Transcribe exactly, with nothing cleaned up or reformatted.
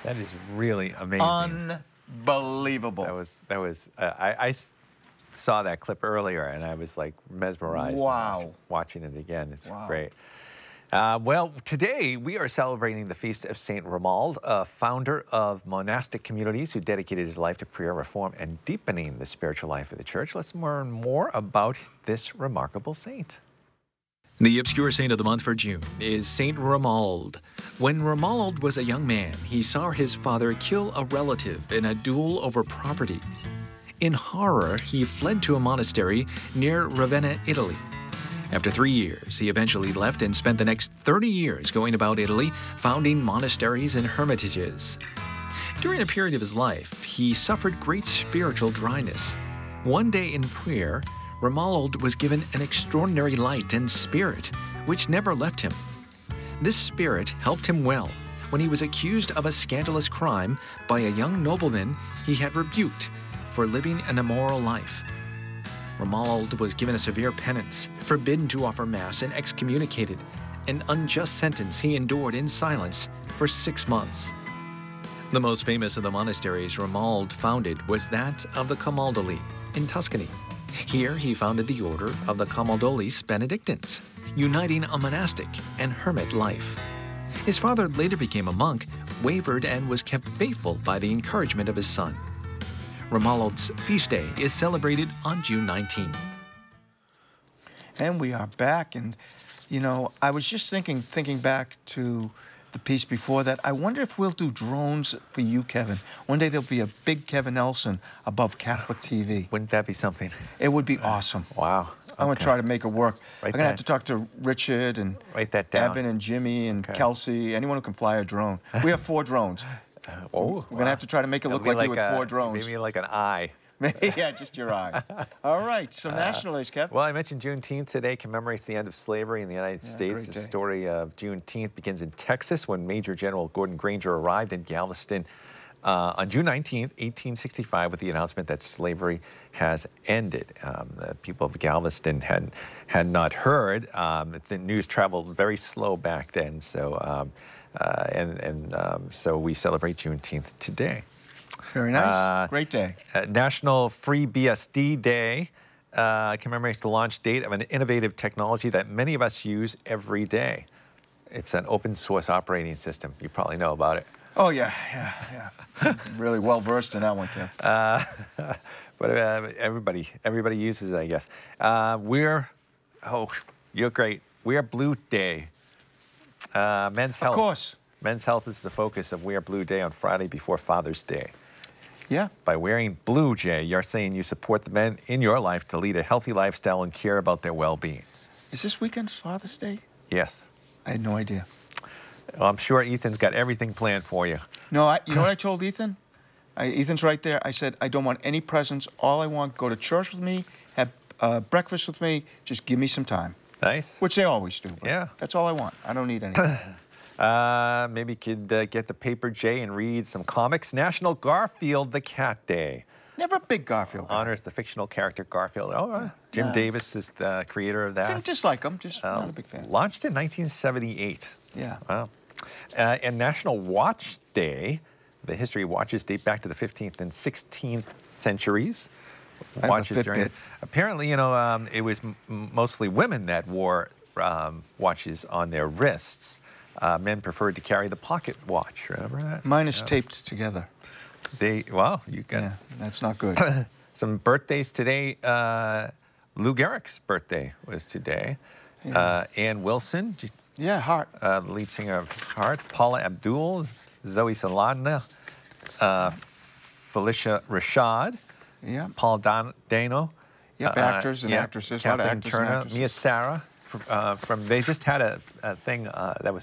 That is really amazing. Unbelievable. That was, that was, uh, I, I s- saw that clip earlier and I was like mesmerized. Wow. Watch, watching it again. It's Wow. great. Uh, well, today we are celebrating the feast of Saint Romuald, a founder of monastic communities who dedicated his life to prayer, reform, and deepening the spiritual life of the church. Let's learn more about this remarkable saint. The obscure saint of the month for June is Saint Romuald. When Romuald was a young man, he saw his father kill a relative in a duel over property. In horror, he fled to a monastery near Ravenna, Italy. After three years, he eventually left and spent the next thirty years going about Italy, founding monasteries and hermitages. During a period of his life, he suffered great spiritual dryness. One day in prayer, Romuald was given an extraordinary light and spirit, which never left him. This spirit helped him well when he was accused of a scandalous crime by a young nobleman he had rebuked for living an immoral life. Romuald was given a severe penance, forbidden to offer Mass, and excommunicated, an unjust sentence he endured in silence for six months. The most famous of the monasteries Romuald founded was that of the Camaldoli in Tuscany. Here he founded the order of the Camaldolis Benedictines, uniting a monastic and hermit life. His father later became a monk, wavered, and was kept faithful by the encouragement of his son. Romuald's feast day is celebrated on June nineteenth. And we are back, and, you know, I was just thinking, thinking back to the piece before that, I wonder if we'll do drones for you, Kevin. One day there'll be a big Kevin Nelson above Catholic T V. Wouldn't that be something? It would be awesome. Wow. I'm going to try to make it work. Write I'm going to have that- to talk to Richard and Write that down. Evan and Jimmy and Okay. Kelsey, anyone who can fly a drone. We have four drones. Oh, We're going to have to try to make it It'll look be like, you with a- four drones. Maybe like an eye. Yeah, just your eye. All right, so national days, Kev. Well, I mentioned Juneteenth today commemorates the end of slavery in the United Yeah, States. great The day. story of Juneteenth begins in Texas when Major General Gordon Granger arrived in Galveston uh, on June nineteenth, eighteen sixty-five, with the announcement that slavery has ended. Um, the people of Galveston had had not heard. Um, the news traveled very slow back then, so um, uh, and and um, so we celebrate Juneteenth today. Very nice. Uh, Great day. Uh, National Free B S D Day uh, commemorates the launch date of an innovative technology that many of us use every day. It's an open source operating system. You probably know about it. Oh, yeah, yeah, yeah. I'm really well versed in that one, Kev. Uh, but uh, everybody, everybody uses it, I guess. Uh, we're, oh, you're great. We're Blue Day. Uh, Men's Health. Of course. Men's Health is the focus of Wear Blue Day on Friday before Father's Day. Yeah. By wearing blue, Jay, you're saying you support the men in your life to lead a healthy lifestyle and care about their well-being. Is this weekend Father's Day? Yes. I had no idea. Well, I'm sure Ethan's got everything planned for you. No, I, you know what I told Ethan? I, Ethan's right there. I said, I don't want any presents. All I want, go to church with me, have uh, breakfast with me, just give me some time. Nice. Which they always do. But Yeah. That's all I want. I don't need anything. Uh, maybe you could uh, get the paper, Jay, and read some comics. National Garfield the Cat Day Never a big Garfield guy. honors the fictional character Garfield. Oh, uh, Jim No. Davis is the creator of that. Didn't dislike him, just Uh, not a big fan. Launched in nineteen seventy-eight. Yeah. Wow. Uh, and National Watch Day. The history of watches date back to the fifteenth and sixteenth centuries. I have a Watches during Fitbit. apparently, you know, um, it was m mostly women that wore um, watches on their wrists. Uh, men preferred to carry the pocket watch. Remember that? Mine is Yeah. taped together. They well, you got Yeah, that's not good. some birthdays today. Uh, Lou Gehrig's birthday was today. Uh, Ann Wilson, j- Yeah, Heart. uh, the lead singer of Heart. Paula Abdul, Zoe Saldana, uh, Felicia Rashad, Yeah. Paul Don- Dano. Yep, actors and actresses, a lot of Kathleen actors and Turner, actresses. Mia Sara. From, uh, from they just had a, a thing uh, that was